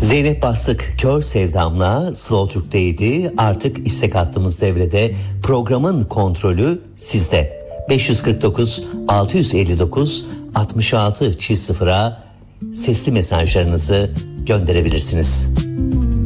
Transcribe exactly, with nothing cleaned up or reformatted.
Zeynep Bastık Kör Sevdam'la Slow Türk'teydi. Artık istek hattımız devrede. Programın kontrolü sizde. beş yüz kırk dokuz altı yüz elli dokuz altmış altı çift sıfıra sesli mesajlarınızı gönderebilirsiniz.